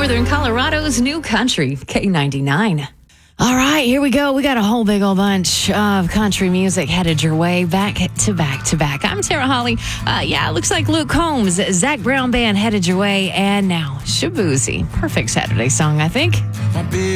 Northern Colorado's new country, K99. All right, here we go. We got a whole big old bunch of country music headed your way back to back to back. I'm Sarah Holly. It looks like Luke Combs, Zach Brown Band headed your way. And now, Shaboozey. Perfect Saturday song, I think.